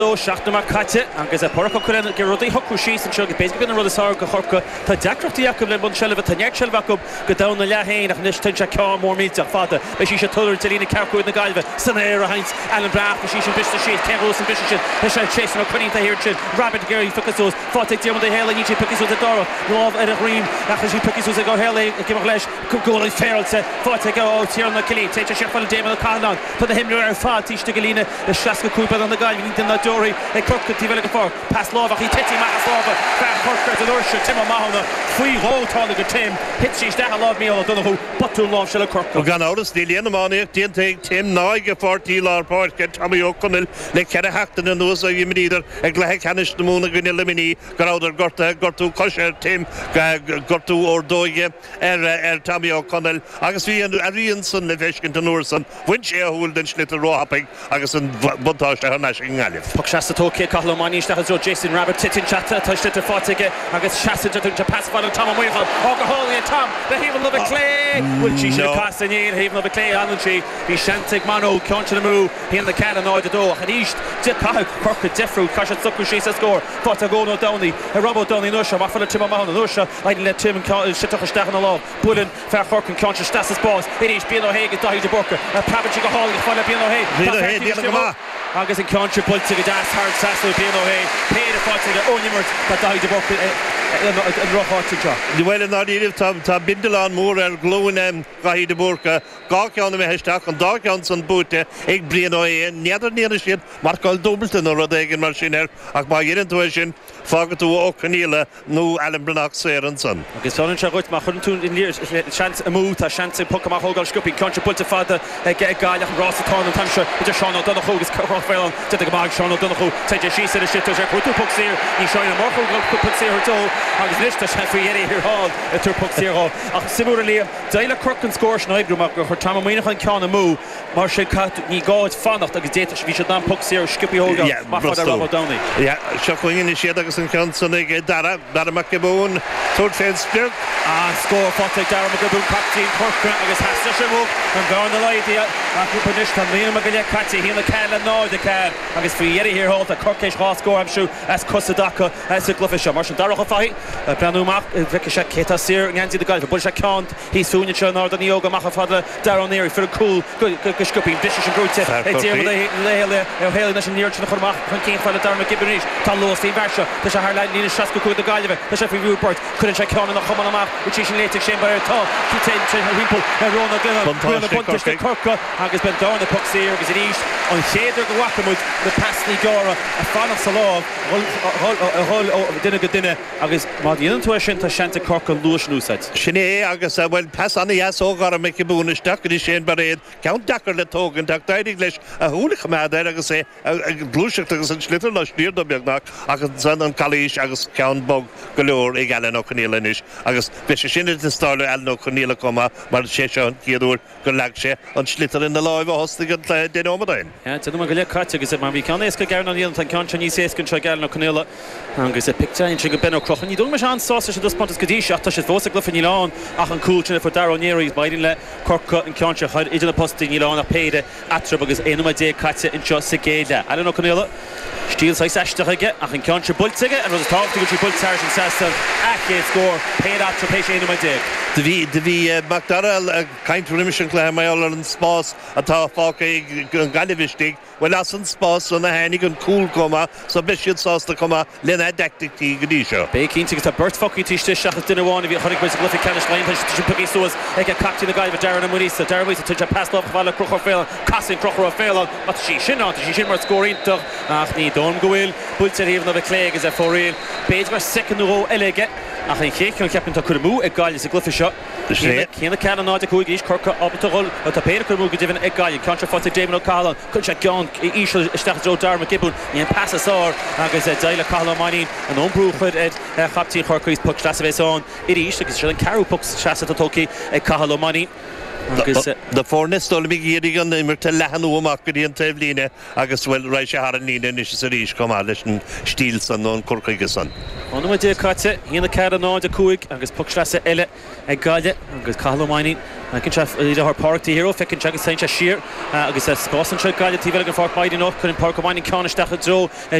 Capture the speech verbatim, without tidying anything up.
So Shachna Markate, agus a porco cuireann go rudaí hocu síos an seo go béisc bin rud is ára go chorca tá deacrachtaí Jacob le bun seileadh tá neart seileadh Jacob go dán na leathain ach níos tin se ceá mór míteach fada be sí se tuilear delína cearcúid na gailbh san éar a haint Alan Brach be sí sin bista síos cearú san bista sin be se sésan ó chuínta hir sin Rabbit Gary ficasús fáte diarmad a héla ní sé picasús a dora láb ar a rím ach sí picasús a go héla a gimach leis go gólaí féralte fáte go ó tíar na cilí téite sé fáil déman a cánan tá na himnú ar fád tíiste go lína le seaca cúpa an na gailbh ní na Dory e corca tí bheile go fór pas lábhach í tití maithas lábha fear corca an uirse Tim O'Mahony faoi rótála go Tim hit síos de láb míol a donachú botú láb se le corca o gan áras ní líana mánaíoch díon teag Tim náig go fórtíí lár páirce Tommy O'Connell le cead heachtain an nuas a dhimí idir ag lethe canis na múna gine liminí go áidir gorta gortú cosir Tim gortú ór dóige ar ar Tommy O'Connell agus bhí an aríonn san le bheiscin an uair san bhain sé a húil den slit a róhapaig agus an buntáiste ar neis an gáileh Pog seasta tócé Cathal O'Mahony isteach jo Jason Rabbit titin chatta tuiste tar fátige agus seasta dún te pasfáil an Tom O'Mahony ó go hálaí an Tom the híomh love a clé bhfuil sí sin casta níl híomh love a clé ann sí bhí seantaigh manó ceanse na mú híon na cead an áid a dó a níist de caithh corca difriú caiise sucú sí sa scór fáte gón ó Downey a Rob O'Downey nuair se mafala Tim O'Mahony nuair se aidin le Tim sitocha steach an lá bulan fear chorcan ceanse stasas bás iris bíon ó héig a daid a borca a prabhaid go hálaí fáile bíon ó héig agus an ceanse builte go das hard sasú bíon ó héig péad a fáte go ónimart tá daid a borca an rochháte jo Ní bhfuil an áíomh tá bindalán mór ar glóin gaí de borca gá ceanna me heisteach an dá cean san búte ag blian ó é neadar níana siad mar gáil dúbalta nó rud éigen mar sin ar ach má dhéann tú sin fágadú ó caníile nó Alan Brach séar an san. Agus táinn se ruit mar chun tún in líir seans a mú tá seans puca mar hógáil scopi ceanse builte fada gáileach an rásatá an tamse idir Seán O'Donoghue agus Corfeil de go mag Seán O'Donoghue teide sí sé si sé chuú puc sír í seáin mar puc sír tó agus lista se faoéirí hir hall a tú puc síá ach simúra lí daile corcan scóir sneibgrúach gur tam míach an ceanna mú mar sé ní gáid fannacht agus déta bhí se dá puc sír scipi hógáil mar fad Rob O'Downey. Ja, seo chuingin siad agus an cean san ag dara dara mac bún túir féin spirt a scór fáte dara mac bún captín corca agus heasta sé mú an gáin na laidí a grúpa níos tá líana mac le catí hína ceile náid a ceir agus faoéirí hir hall a corcéis há scór am siú as cosa dacha as a glufa se mar an daracha fai breanúach bheice se céta sír ngantí de gailh bul se ceant hí súne se ná an yoga macha fada daronéir fir cool go scopi dis an grúte léile ar héile na sin níir na chumach chun cén fáile darma gibenéis tá los í verse tá se haar lína seaca chuid a gaileh tá se fi viewport chuann se ceanna nach chuman amach u tí sin léite sé bar tá tú te rimpel ar róna gile buntaiste corca agus ben dána puc sír agus ríis an chéidir go wacamúid na pasní gára a fanach sa láb duine go duine agus má dhéanaan tú sin tá seanta corca luas núsaid. Sinné agus a bhfuil pas anna yes ógar a me búnaisteach go sé bar réad ceann dachar le tógan teach daidig leis a thuúlacha méid agus é blúiseach agus an slitar na sníir beagnach agus san an calís agus ceann bog go leor ag eile ó chuníis agus be sé sinir de stáile eile ó chuníla comma mar sé seo an ciadúir go leag sé an slitar in na láimh hosta go den ómadain. Ja, tá go le caite agus mar bhí ceanna éca gearna íon an ceanse ní sécinn se gearna chuníla agus é pictein si go ben crochan ní dúm an sása se dos pontas go dtí seach tá sé bósa glufa ní lán ach an cúiltena fu darónéirí baidin le corca an ceanse chuid idir na postí ní lán a péide atrab agus éonma dé caite in seo sa géide. Eile ó chuníla Stíl sa seisteige ach an ceanse bultige an rud táchtta go tí bulteir an sestal acé scór péad atrab pééis éonma dé. De bhí de bhí Macdonald a caiint rimission le maiall an spás atá fáca an galibhistig bhfuil as an spás an na hénig an cúil comma sa bisiad sásta comma lena deictí go dtí seo. Bé cínta go tá burt focaí tíiste seachas duine bháinna bhí chunig buid glufa ceannis lein sin puí suas ag a captí na gaibh dearna muísa deirmísa tuinte pasláh bhile crochar féil casín crochar a féil mat sí sin á sí sin mar scóírintach ach ní dom gohfuil builte riomh na bh clé agus a fóréil béid mar secondú eige ach an chéic an ceapan tá chumú ag gáil sa glufa seo. Chéanna ceanna náid a chuig ís corca abbatáil a tá péad chumú go dtíhann ag gáil ceanse fáte Damon O'Callaghan chun se ceann ísisiil isteach Joe Darma gibún íon pasasár agus daile Cathal O'Mahony an ombrú chuid ed chaptíí chorcaís puc strasa bhéáin i ríis agus se an carú puc strasa atócaí ag Cathal O'Mahony. de fórnestal mé géí an immer te lehanúach go dtíon taobh líne agus bhfuil ra sé ar an líine is sa ríis comá leis an stíl san nó an corcaige san. An dé caite híanana cead an náid a cuaig agus pucstrasa eile ag gaiile agus cailmáí cin idir parktaí hero fecinn tegus sainte siir agus scásan se gaiile tí bheile an fáid maidí nach chun parkmáin cáisteach a dro